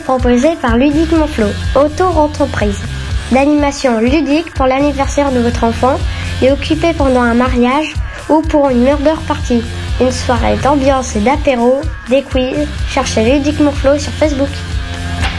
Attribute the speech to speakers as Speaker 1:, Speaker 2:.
Speaker 1: proposé par Ludique Monflot, auto-entreprise. D'animation ludique pour l'anniversaire de votre enfant et occupé pendant un mariage ou pour une murder party. Une soirée d'ambiance et d'apéro, des quiz. Cherchez Ludique Monflot sur Facebook.